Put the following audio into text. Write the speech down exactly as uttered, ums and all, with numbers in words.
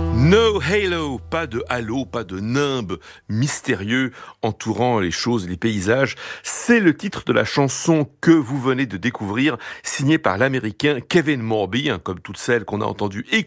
No halo, pas de halo, pas de nimbe mystérieux entourant les choses, les paysages. C'est le titre de la chanson que vous venez de découvrir, signée par l'américain Kevin Morby, hein, comme toutes celles qu'on a entendues et